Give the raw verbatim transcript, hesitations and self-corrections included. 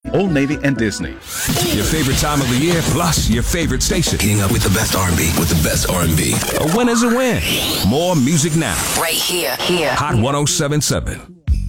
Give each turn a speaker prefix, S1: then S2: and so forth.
S1: Old Navy, and Disney.
S2: Your favorite time of the year, plus your favorite station.
S3: Keeping up with the best R and B, with the best R and B.
S2: A win is a win. More music now.
S4: Right here, here.
S2: Hot one oh seven point seven.